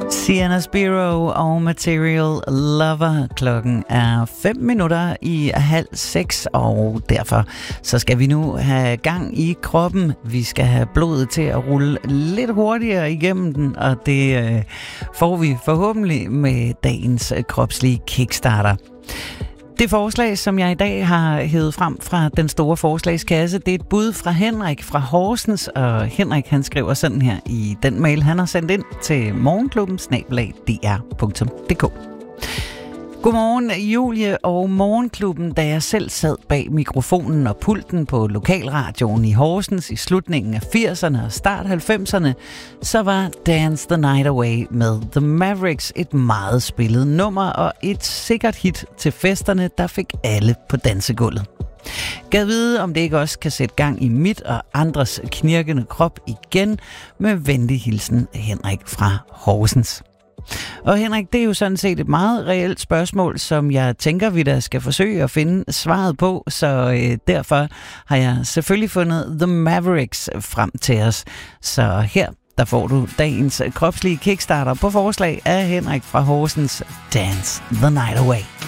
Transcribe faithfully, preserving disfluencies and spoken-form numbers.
Sienna Spiro og Material Lover. Klokken er fem minutter i halv seks, og derfor så skal vi nu have gang i kroppen. Vi skal have blodet til at rulle lidt hurtigere igennem den, og det øh, får vi forhåbentlig med dagens kropslige kickstarter. Det forslag, som jeg i dag har hævet frem fra den store forslagskasse, det er et bud fra Henrik fra Horsens, og Henrik han skriver sådan her i den mail, han har sendt ind til morgenklubben snabel-a d r punktum d k. Godmorgen Julie og Morgenklubben. Da jeg selv sad bag mikrofonen og pulten på lokalradioen i Horsens i slutningen af firserne og start halvfemserne, så var Dance the Night Away med The Mavericks et meget spillet nummer og et sikkert hit til festerne, der fik alle på dansegulvet. Gad vide, om det ikke også kan sætte gang i mit og andres knirkende krop igen. Med venlig hilsen Henrik fra Horsens. Og Henrik, det er jo sådan set et meget reelt spørgsmål, som jeg tænker, vi da skal forsøge at finde svaret på, så øh, derfor har jeg selvfølgelig fundet The Mavericks frem til os. Så her, der får du dagens kropslige kickstarter på forslag af Henrik fra Horsens, Dance the Night Away.